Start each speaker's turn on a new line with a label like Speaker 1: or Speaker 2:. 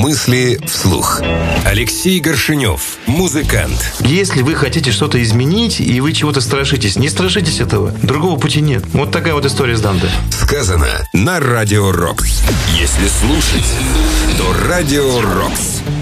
Speaker 1: Мысли вслух. Алексей Горшенев, музыкант.
Speaker 2: Если вы хотите что-то изменить, и вы чего-то страшитесь, не страшитесь этого. Другого пути нет. Вот такая вот история с Данте.
Speaker 1: Сказано на Радио Рокс. Если слушать, то Радио Рокс.